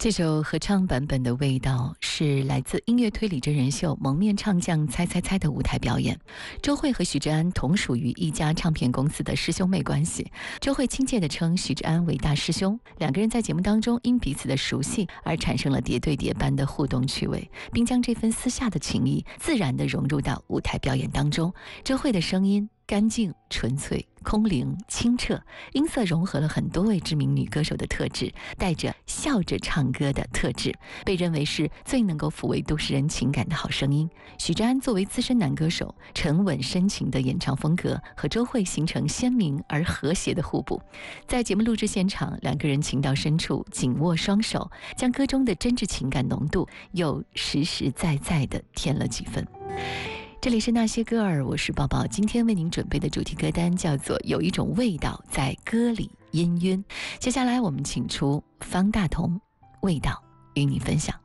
这首合唱版本的《味道》是来自音乐推理真人秀《蒙面唱将猜猜猜》的舞台表演。周蕙和许志安同属于一家唱片公司的师兄妹关系，周蕙亲切地称许志安为大师兄。两个人在节目当中因彼此的熟悉而产生了叠对叠般的互动趣味，并将这份私下的情谊自然地融入到舞台表演当中。周蕙的声音干净、纯粹、空灵、清澈，音色融合了很多位知名女歌手的特质，带着笑着唱歌的特质，被认为是最能够抚慰都市人情感的好声音。许志安作为资深男歌手，沉稳深情的演唱风格和周蕙形成鲜明而和谐的互补。在节目录制现场，两个人情到深处，紧握双手，将歌中的真挚情感浓度又实实在在地添了几分。这里是那些歌儿，我是宝宝。今天为您准备的主题歌单叫做有一种味道在歌里氤氲。接下来我们请出方大同，味道与你分享。